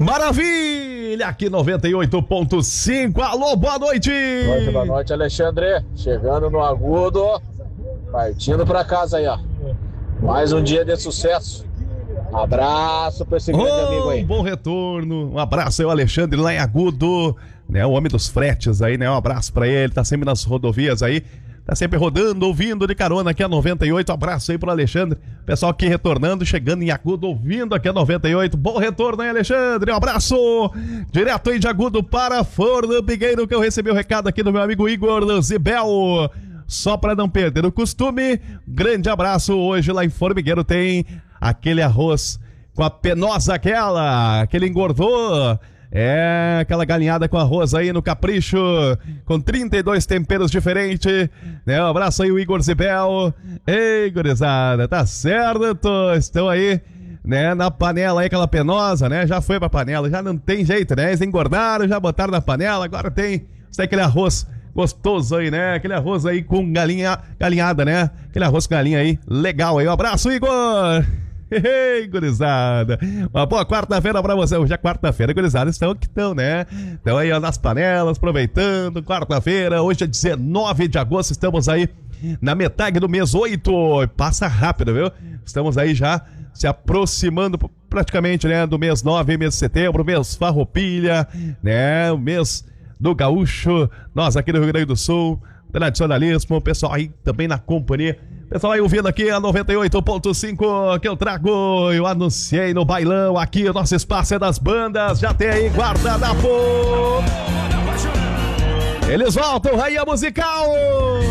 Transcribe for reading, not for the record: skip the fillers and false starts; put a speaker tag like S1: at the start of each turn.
S1: Maravilha! Aqui 98.5. Alô, boa noite!
S2: Boa noite, Alexandre. Chegando no agudo. Partindo pra casa aí, ó. Mais um dia de sucesso. Abraço pra esse grande amigo aí.
S1: Bom retorno. Um abraço aí, o Alexandre, lá em Agudo, né? O homem dos fretes aí, né? Um abraço pra ele. Tá sempre nas rodovias aí. Tá sempre rodando, ouvindo de carona aqui a 98. Um abraço aí pro Alexandre. Pessoal aqui retornando, chegando em Agudo, ouvindo aqui a 98. Bom retorno aí, Alexandre. Um abraço. Direto aí de Agudo para Formigueiro, que eu recebi o recado aqui do meu amigo Igor Zibel. Só para não perder o costume, grande abraço. Hoje lá em Formigueiro tem aquele arroz com a penosa que ele engordou. É, aquela galinhada com arroz aí no capricho, com 32 temperos diferentes, né? Um abraço aí o Igor Zibel. Ei, gurizada, tá certo? Estão aí, né, na panela aí, aquela penosa, né? Já foi pra panela, já não tem jeito, né? Eles engordaram, já botaram na panela, agora tem aquele arroz gostoso aí, né? Aquele arroz aí com galinhada, né? Aquele arroz com galinha aí, legal aí. Um abraço, Igor! Ei, gurizada, uma boa quarta-feira pra você. Hoje é quarta-feira, gurizada, estão que estão, né? Estão aí ó, nas panelas, aproveitando, quarta-feira, hoje é 19 de agosto, estamos aí na metade do mês 8, passa rápido, viu? Estamos aí já se aproximando praticamente, né, do mês 9, mês de setembro, mês farroupilha, né, o mês do gaúcho, nós aqui do Rio Grande do Sul, tradicionalismo, o pessoal aí também na companhia. Pessoal aí ouvindo aqui a 98.5 que eu trago, eu anunciei no bailão aqui, o nosso espaço é das bandas, já tem aí guardanapo. Eles voltam, rainha musical.